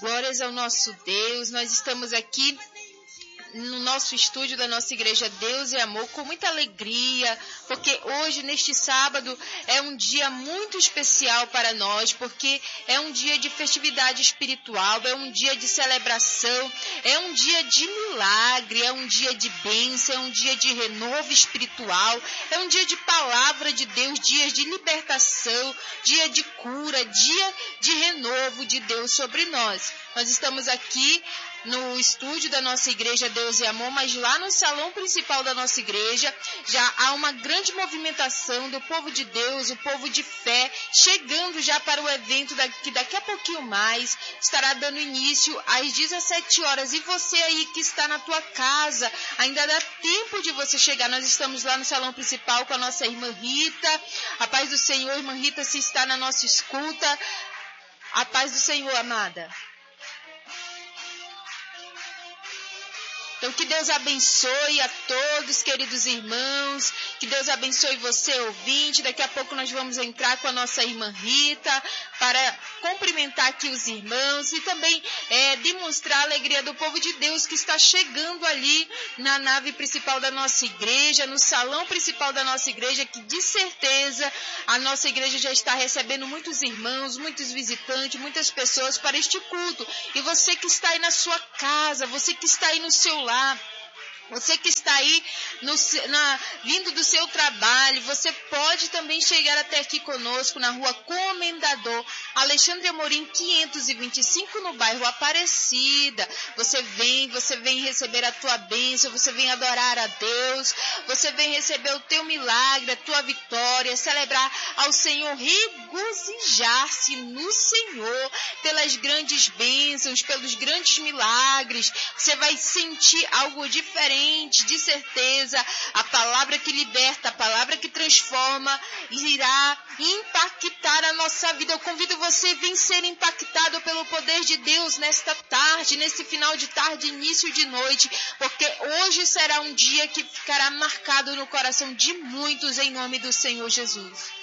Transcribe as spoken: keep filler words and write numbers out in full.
Glórias ao nosso Deus. Nós estamos aqui no nosso estúdio da nossa igreja Deus e Amor com muita alegria, porque hoje, neste sábado, é um dia muito especial para nós, porque é um dia de festividade espiritual, é um dia de celebração, é um dia de milagre, é um dia de bênção, é um dia de renovo espiritual, é um dia de palavra de Deus, dias de libertação, dia de cura, dia de renovo de Deus sobre nós. Nós estamos aqui no estúdio da nossa igreja Deus e Amor, mas lá no salão principal da nossa igreja já há uma grande movimentação do povo de Deus, o povo de fé, chegando já para o evento que daqui a pouquinho mais estará dando início às dezessete horas. E você aí que está na tua casa, ainda dá tempo de você chegar. Nós estamos lá no salão principal com a nossa irmã Rita. A paz do Senhor, irmã Rita, se está na nossa escuta. A paz do Senhor, amada. Então, que Deus abençoe a todos, queridos irmãos, que Deus abençoe você, ouvinte. Daqui a pouco nós vamos entrar com a nossa irmã Rita para cumprimentar aqui os irmãos e também é, demonstrar a alegria do povo de Deus que está chegando ali na nave principal da nossa igreja, no salão principal da nossa igreja, que de certeza a nossa igreja já está recebendo muitos irmãos, muitos visitantes, muitas pessoas para este culto. E você que está aí na sua casa, você que está aí no seu lar, você que está aí no, na, vindo do seu trabalho, você pode também chegar até aqui conosco na rua Comendador Alexandre Amorim quinhentos e vinte e cinco, no bairro Aparecida. Você vem, você vem receber a tua bênção, você vem adorar a Deus, você vem receber o teu milagre, a tua vitória, celebrar ao Senhor, regozijar-se no Senhor pelas grandes bênçãos, pelos grandes milagres. Você vai sentir algo diferente. De certeza, a palavra que liberta, a palavra que transforma, irá impactar a nossa vida. Eu convido você a vir ser impactado pelo poder de Deus nesta tarde, nesse final de tarde, início de noite, porque hoje será um dia que ficará marcado no coração de muitos, em nome do Senhor Jesus.